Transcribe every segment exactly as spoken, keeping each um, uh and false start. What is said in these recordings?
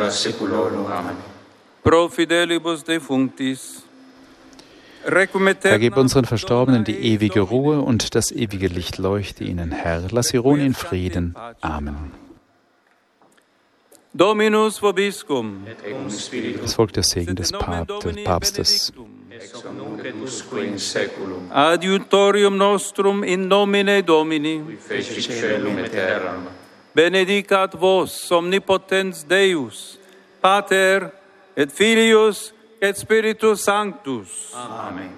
saecula saeculorum. Amen. Pro fidelibus defunctis. Vergib unseren Verstorbenen die ewige Ruhe und das ewige Licht leuchte ihnen, Herr. Lass sie ruhen in Frieden. Amen. Dominus vobiscum. Es folgt der Segen des Papstes. Adiutorium nostrum in nomine Domini. Benedicat vos omnipotens Deus, Pater et Filius et Spiritus Sanctus. Amen.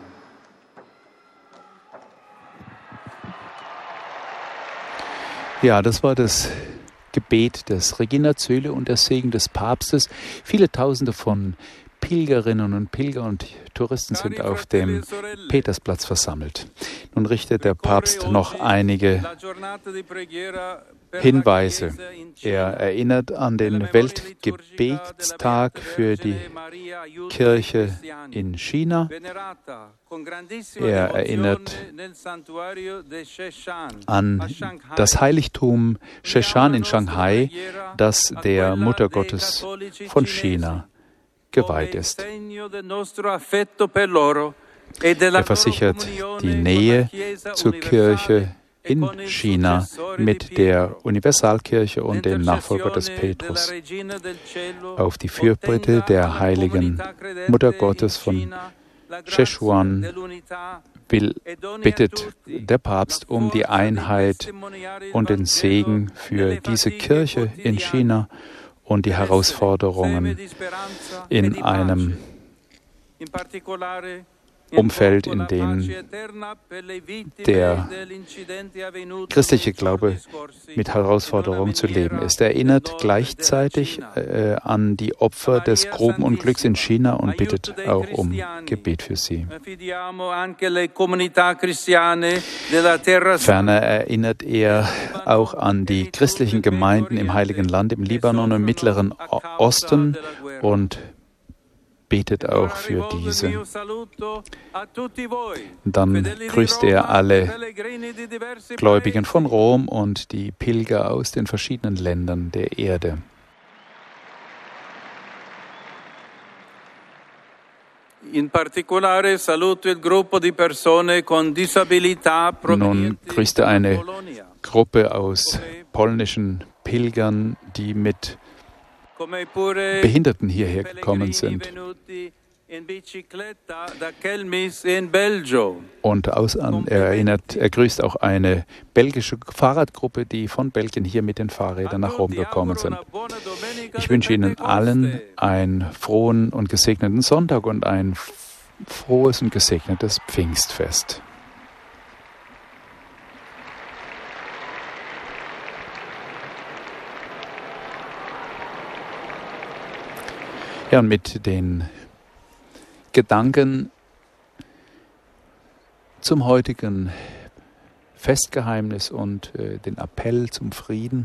Ja, das war das Gebet des Regina Coeli und der Segen des Papstes. Viele Tausende von Pilgerinnen und Pilger und Touristen sind auf dem Petersplatz versammelt. Nun richtet der Papst noch einige Hinweise. Er erinnert an den Weltgebetstag für die Kirche in China. Er erinnert an das Heiligtum Sheshan in Shanghai, das der Mutter Gottes von China geweiht ist. Er versichert die Nähe zur Kirche in China mit der Universalkirche und dem Nachfolger des Petrus. Auf die Fürbitte der heiligen Mutter Gottes von Sichuan will, bittet der Papst um die Einheit und den Segen für diese Kirche in China und die Herausforderungen in einem Umfeld, in dem der christliche Glaube mit Herausforderungen zu leben ist. Er erinnert gleichzeitig äh, an die Opfer des groben Unglücks in China und bittet auch um Gebet für sie. Ferner erinnert er auch an die christlichen Gemeinden im Heiligen Land, im Libanon und im Mittleren Osten und betet auch für diese. Dann grüßt er alle Gläubigen von Rom und die Pilger aus den verschiedenen Ländern der Erde. In particolare saluto il gruppo di persone con disabilità Nun grüßt er eine Gruppe aus polnischen Pilgern, die mit Behinderten hierher gekommen sind. Und aus, an, er erinnert, er grüßt auch eine belgische Fahrradgruppe, die von Belgien hier mit den Fahrrädern nach Rom gekommen sind. Ich wünsche Ihnen allen einen frohen und gesegneten Sonntag und ein frohes und gesegnetes Pfingstfest. Ja, und mit den Gedanken zum heutigen Festgeheimnis und äh, den Appell zum Frieden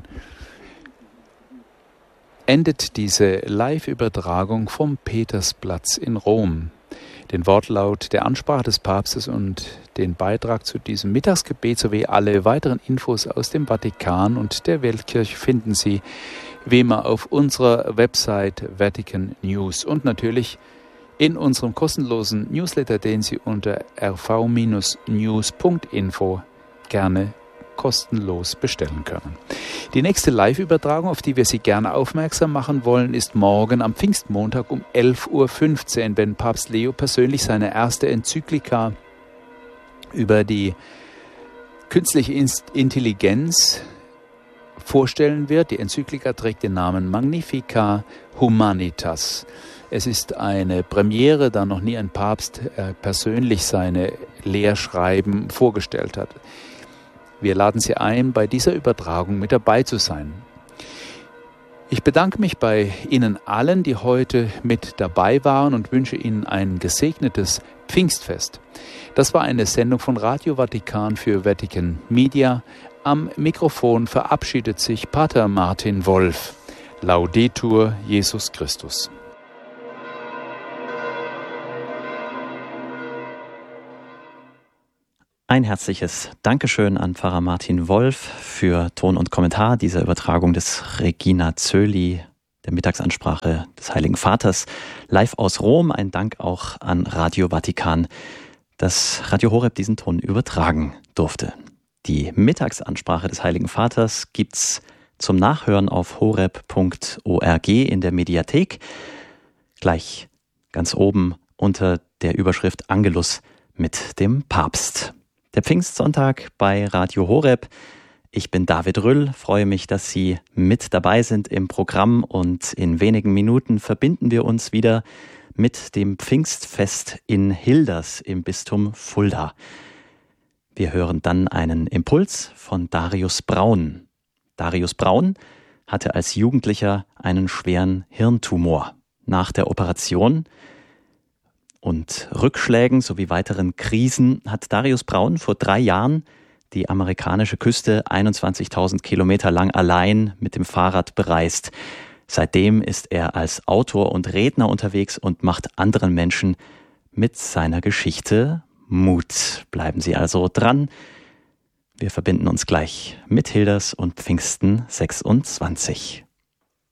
endet diese Live-Übertragung vom Petersplatz in Rom. Den Wortlaut der Ansprache des Papstes und den Beitrag zu diesem Mittagsgebet sowie alle weiteren Infos aus dem Vatikan und der Weltkirche finden Sie wie immer auf unserer Website Vatican News und natürlich in unserem kostenlosen Newsletter, den Sie unter r v news punkt info gerne kostenlos bestellen können. Die nächste Live-Übertragung, auf die wir Sie gerne aufmerksam machen wollen, ist morgen am Pfingstmontag um elf Uhr fünfzehn, wenn Papst Leo persönlich seine erste Enzyklika über die künstliche Intelligenz vorstellen wird. Die Enzyklika trägt den Namen Magnificat Humanitas. Es ist eine Premiere, da noch nie ein Papst äh, persönlich seine Lehrschreiben vorgestellt hat. Wir laden Sie ein, bei dieser Übertragung mit dabei zu sein. Ich bedanke mich bei Ihnen allen, die heute mit dabei waren und wünsche Ihnen ein gesegnetes Pfingstfest. Das war eine Sendung von Radio Vatikan für Vatican Media. Am Mikrofon verabschiedet sich Pater Martin Wolf. Laudetur Jesus Christus. Ein herzliches Dankeschön an Pfarrer Martin Wolf für Ton und Kommentar dieser Übertragung des Regina Coeli der Mittagsansprache des Heiligen Vaters, live aus Rom. Ein Dank auch an Radio Vatikan, dass Radio Horeb diesen Ton übertragen durfte. Die Mittagsansprache des Heiligen Vaters gibt's zum Nachhören auf horeb punkt org in der Mediathek. Gleich ganz oben unter der Überschrift Angelus mit dem Papst. Der Pfingstsonntag bei Radio Horeb. Ich bin David Rüll, freue mich, dass Sie mit dabei sind im Programm, und in wenigen Minuten verbinden wir uns wieder mit dem Pfingstfest in Hilders im Bistum Fulda. Wir hören dann einen Impuls von Darius Braun. Darius Braun hatte als Jugendlicher einen schweren Hirntumor. Nach der Operation und Rückschlägen sowie weiteren Krisen hat Darius Braun vor drei Jahren die amerikanische Küste einundzwanzigtausend Kilometer lang allein mit dem Fahrrad bereist. Seitdem ist er als Autor und Redner unterwegs und macht anderen Menschen mit seiner Geschichte Mut. Bleiben Sie also dran. Wir verbinden uns gleich mit Hilders und Pfingsten sechsundzwanzig.